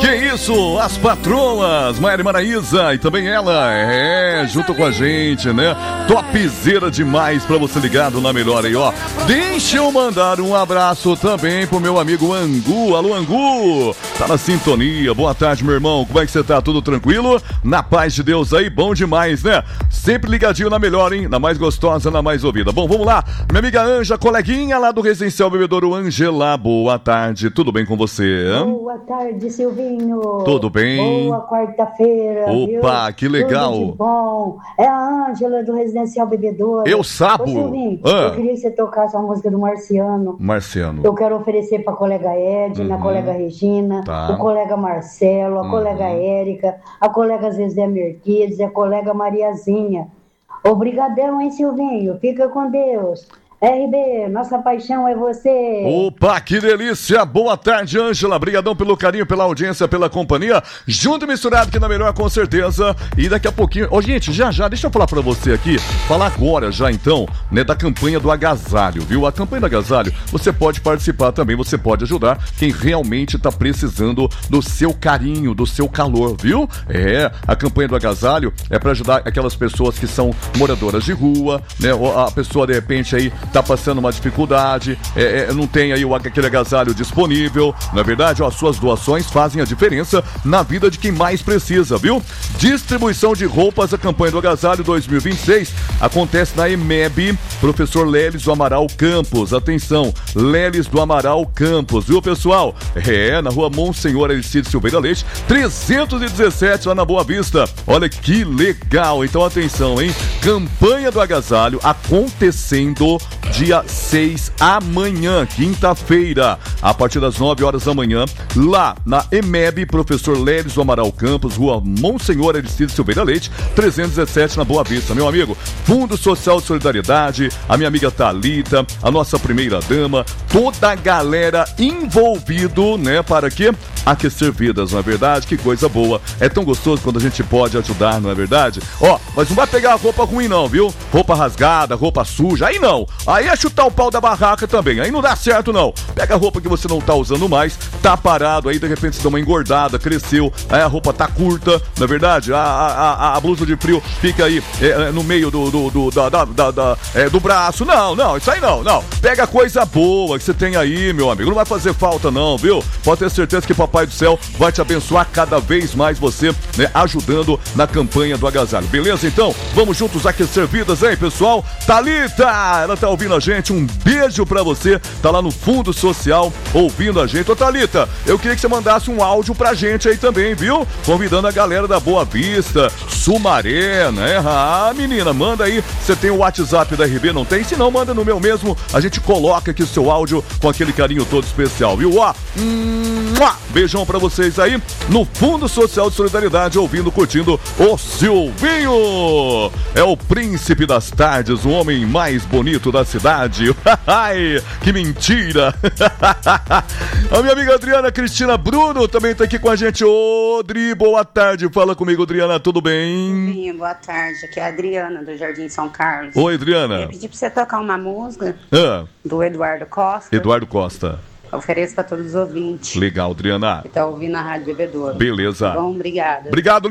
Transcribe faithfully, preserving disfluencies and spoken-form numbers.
Que isso, as patroas, Maíra e Maraísa, e também ela, é, junto com a gente, né? Topzera demais pra você ligado na melhor aí, ó. Deixa eu mandar um abraço também pro meu amigo Angu. Alô, Angu, tá na sintonia. Boa tarde, meu irmão, como é que você tá? Tudo tranquilo? Na paz de Deus aí, bom demais, né? Sempre ligadinho na melhor, hein? Na mais gostosa, na mais ouvida. Bom, vamos lá, minha amiga Anja, coleguinha lá do Residencial Bebedouro Angela, boa tarde, tudo bem com você? Boa tarde, Silvinho. Tudo bem? Boa quarta-feira. Opa, viu? Que legal. Tudo de bom. É a Ângela do Residencial Bebedouro. Eu sabo. Ô, Silvinho, ah. eu queria que você tocasse a música do Marciano. Marciano. Eu quero oferecer pra colega Edna, uhum. a colega Regina, tá. o colega Marcelo, a uhum. colega Érica, a colega Zezé Merquides, a colega Mariazinha. Obrigadão, hein, Silvinho? Fica com Deus. R B, nossa paixão é você. Opa, que delícia. Boa tarde, Ângela. Obrigadão pelo carinho, pela audiência, pela companhia. Junto e misturado aqui na melhor, com certeza. E daqui a pouquinho... Ô, gente, já, já, deixa eu falar pra você aqui. Falar agora já, então, né, da campanha do agasalho, viu? A campanha do agasalho, você pode participar também, você pode ajudar quem realmente tá precisando do seu carinho, do seu calor, viu? É, a campanha do agasalho é pra ajudar aquelas pessoas que são moradoras de rua, né? A pessoa, de repente, aí... tá passando uma dificuldade, é, é, não tem aí o, aquele agasalho disponível, na verdade, ó, suas doações fazem a diferença na vida de quem mais precisa, viu? Distribuição de roupas, a campanha do agasalho dois mil e vinte e seis acontece na E M E B, professor Lelis do Amaral Campos, atenção, Lelis do Amaral Campos, viu, pessoal? É, na rua Monsenhor Aristide Silveira Leite, trezentos e dezessete, lá na Boa Vista, olha que legal, então atenção, hein? Campanha do agasalho acontecendo dia seis, amanhã, quinta-feira, a partir das nove horas da manhã, lá na E M E B, professor Lelis do Amaral Campos, rua Monsenhor Aristide Silveira Leite, trezentos e dezessete, na Boa Vista. Meu amigo, Fundo Social de Solidariedade, a minha amiga Thalita, a nossa primeira dama, toda a galera envolvido, né, para quê? Aquecer vidas, não é verdade? Que coisa boa. É tão gostoso quando a gente pode ajudar, não é verdade? Ó, mas não vai pegar roupa ruim não, viu? Roupa rasgada, roupa suja, aí não. Aí é chutar o pau da barraca também, aí não dá certo não. Pega a roupa que você não tá usando mais, tá parado, aí de repente você dá uma engordada, cresceu, aí a roupa tá curta, não é verdade? A, a, a, a blusa de frio fica aí é, no meio do, do, do, da, da, da, da, é, do braço. Não, não, isso aí não, não. Pega coisa boa que você tem aí, meu amigo, não vai fazer falta não, viu? Pode ter certeza que Papai do Céu vai te abençoar cada vez mais você, né, ajudando na campanha do agasalho. Beleza, então? Vamos juntos aquecer vidas, hein, pessoal? Thalita, ela tá ouvindo a gente, um beijo pra você, tá lá no Fundo Social ouvindo a gente. Ô Thalita, eu queria que você mandasse um áudio pra gente aí também, viu? Convidando a galera da Boa Vista, Sumaré, né? Ah, menina, manda aí, você tem o WhatsApp da R B, não tem? Se não, manda no meu mesmo, a gente coloca aqui o seu áudio com aquele carinho todo especial, viu? Ó, beijão pra vocês aí no Fundo Social de Solidariedade, ouvindo, curtindo o Silvinho. É o príncipe das tardes, o homem mais bonito da cidade. Ai, que mentira. A minha amiga Adriana Cristina Bruno também tá aqui com a gente. Ô, Dri, boa tarde. Fala comigo, Adriana, tudo bem? Sim, boa tarde. Aqui é a Adriana, do Jardim São Carlos. Oi, Adriana. Eu pedi pra você tocar uma música ah. do Eduardo Costa. Eduardo Costa. Ofereço pra todos os ouvintes. Legal, Adriana. Que tá ouvindo a Rádio Bebedouro. Beleza. Bom, obrigada. Obrigado.